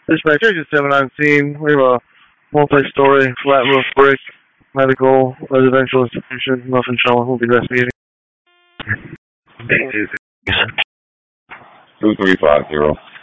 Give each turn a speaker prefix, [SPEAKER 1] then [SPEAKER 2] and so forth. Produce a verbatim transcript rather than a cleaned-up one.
[SPEAKER 1] Dispatch Agent seven nineteen. We have a multi-story flat roof brick medical residential institution. Muffin Showing will be investigating.
[SPEAKER 2] Two three five zero.